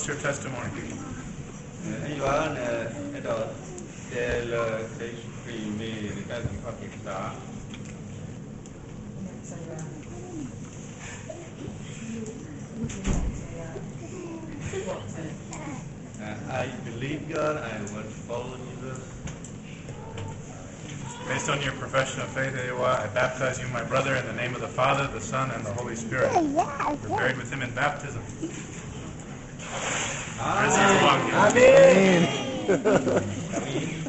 your testimony? I believe God. I want to follow Jesus. Based on your profession of faith, I baptize you, my brother, in the name of the Father, the Son, and the Holy Spirit. You're buried with him in baptism. Amen. Amen.